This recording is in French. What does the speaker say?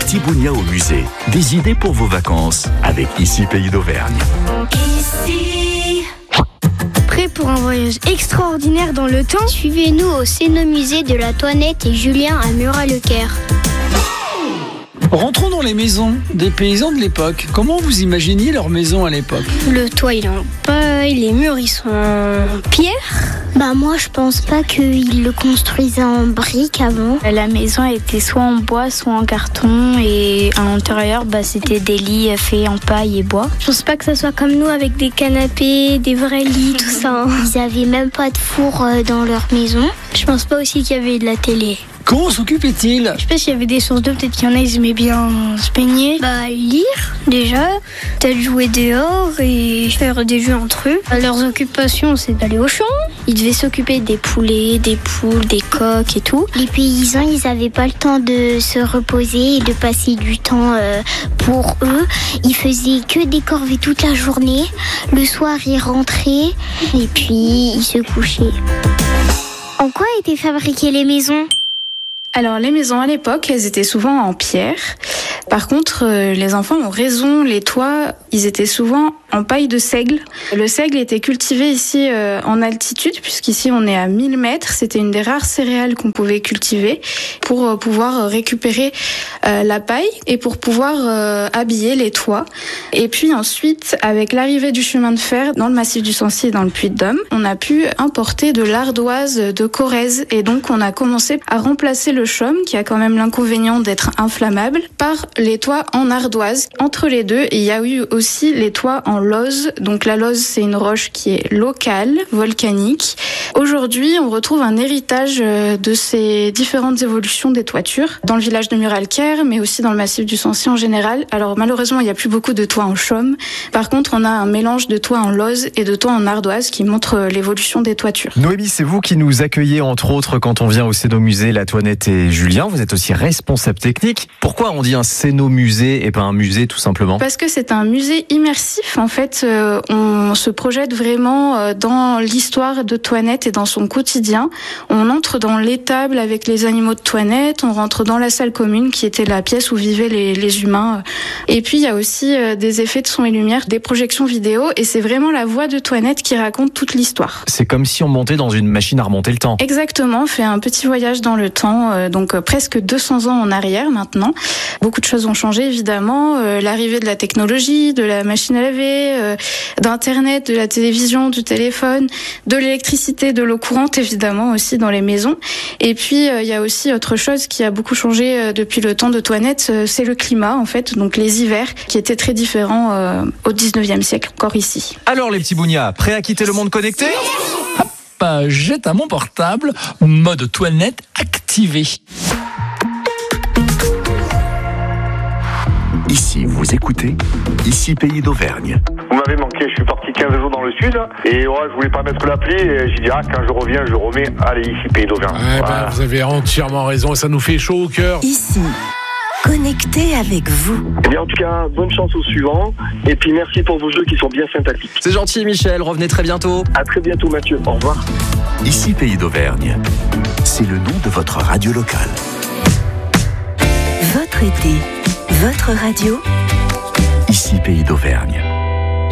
petits bougnats au musée. Des idées pour vos vacances avec Ici Pays d'Auvergne. Ici. Prêt pour un voyage extraordinaire dans le temps? Suivez-nous au Cénomusée de la Toinette et Julien à Murat-le-Caire. Rentrons dans les maisons des paysans de l'époque. Comment vous imaginiez leur maison à l'époque? Le toit il est en paille, les murs ils sont en pierre. Moi je pense pas qu'ils le construisaient en briques avant. La maison était soit en bois, soit en carton, et à l'intérieur c'était des lits faits en paille et bois. Je pense pas que ça soit comme nous avec des canapés, des vrais lits, tout ça. Ils avaient même pas de four dans leur maison. Je pense pas aussi qu'il y avait de la télé. Comment s'occupaient-ils? Je sais pas s'il y avait des sources d'eau, peut-être qu'il y en a, ils aimaient bien se baigner. Lire, déjà, peut-être jouer dehors et faire des jeux entre eux. Leurs occupations, c'est d'aller au champ. Ils devaient s'occuper des poulets, des poules, des coqs et tout. Les paysans, ils avaient pas le temps de se reposer et de passer du temps pour eux. Ils faisaient que des corvées toute la journée. Le soir, ils rentraient et puis ils se couchaient. En quoi étaient fabriquées les maisons ? Alors les maisons à l'époque, elles étaient souvent en pierre. Par contre, les enfants ont raison, les toits, ils étaient souvent en paille de seigle. Le seigle était cultivé ici en altitude, puisqu'ici on est à 1000 mètres. C'était une des rares céréales qu'on pouvait cultiver pour pouvoir récupérer la paille et pour pouvoir habiller les toits. Et puis ensuite, avec l'arrivée du chemin de fer dans le massif du Sancy et dans le Puy-de-Dôme, on a pu importer de l'ardoise de Corrèze. Et donc on a commencé à remplacer le chaume, qui a quand même l'inconvénient d'être inflammable, par les toits en ardoise. Entre les deux, il y a eu aussi les toits en lauze. Donc la lauze, c'est une roche qui est locale, volcanique. Aujourd'hui, on retrouve un héritage de ces différentes évolutions des toitures dans le village de Murat-le-Caire, mais aussi dans le massif du Sancy en général. Alors malheureusement, il n'y a plus beaucoup de toits en chaume. Par contre, on a un mélange de toits en lauze et de toits en ardoise qui montre l'évolution des toitures. Noémie, c'est vous qui nous accueillez entre autres quand on vient au Cénomusée La Toinette et Julien. Vous êtes aussi responsable technique. Pourquoi on dit un Cénomusée et pas un musée tout simplement? Parce que c'est un musée immersif. En fait, on se projette vraiment dans l'histoire de Toinette et dans son quotidien. On entre dans l'étable avec les animaux de Toinette, on rentre dans la salle commune qui était la pièce où vivaient les humains. Et puis il y a aussi des effets de son et lumière, des projections vidéo, et c'est vraiment la voix de Toinette qui raconte toute l'histoire. C'est comme si on montait dans une machine à remonter le temps. Exactement, on fait un petit voyage dans le temps, donc presque 200 ans en arrière maintenant. Beaucoup de choses ont changé évidemment, l'arrivée de la technologie, de la machine à laver, d'internet, de la télévision, du téléphone, de l'électricité, de l'eau courante évidemment aussi dans les maisons. Et puis il y a aussi autre chose qui a beaucoup changé depuis le temps de Toinette, c'est le climat en fait, donc les hivers qui étaient très différents au 19e siècle encore ici. Alors les petits bougnats, prêts à quitter le monde connecté? Jette à mon portable, mode Toinette activé. Ici, vous écoutez Ici Pays d'Auvergne. Vous m'avez manqué, je suis parti 15 jours dans le sud et je voulais pas mettre l'appli et j'ai dit quand je reviens, je remets, allez, Ici Pays d'Auvergne. Voilà. Vous avez entièrement raison et ça nous fait chaud au cœur. Ici, connecté avec vous. Eh bien, en tout cas, bonne chance au suivant et puis merci pour vos jeux qui sont bien sympathiques. C'est gentil Michel, revenez très bientôt. À très bientôt Mathieu, au revoir. Ici Pays d'Auvergne, c'est le nom de votre radio locale. Votre été, votre radio. Ici Pays d'Auvergne.